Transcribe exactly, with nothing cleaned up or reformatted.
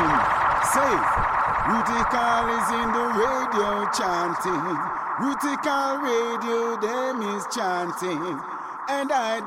Say, Rutical is in the radio chanting. Rutical radio, them is chanting. And I